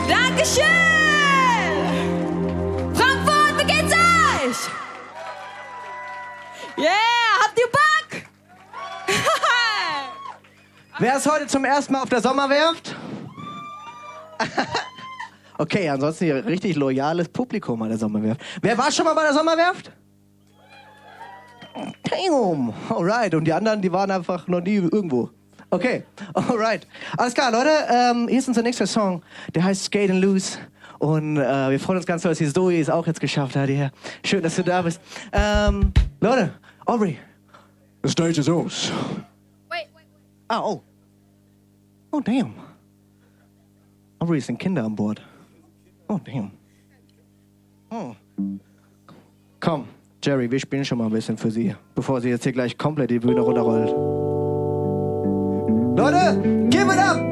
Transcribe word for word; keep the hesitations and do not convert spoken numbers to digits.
Dankeschön! Frankfurt, wie geht's euch? Yeah, habt ihr Bock? Wer ist heute zum ersten Mal auf der Sommerwerft? Okay, ansonsten hier richtig loyales Publikum an der Sommerwerft. Wer war schon mal bei der Sommerwerft? Damn, alright. Und die anderen, die waren einfach noch nie irgendwo. Okay, alright. Alles klar, Leute, ähm, hier ist unser nächster Song. Der heißt Skate and Loose. Und äh, wir freuen uns ganz doll, dass die Zoe es auch jetzt geschafft hat. Hier. Schön, dass du da bist. Ähm, Leute, Aubrey, the stage is yours. Wait, wait, wait. Ah, oh. Oh, damn. Aubrey, es sind Kinder an Bord. Oh, damn. Oh. Komm, Jerry, wir spielen schon mal ein bisschen für sie, bevor sie jetzt hier gleich komplett die Bühne runterrollt. Leute, give it up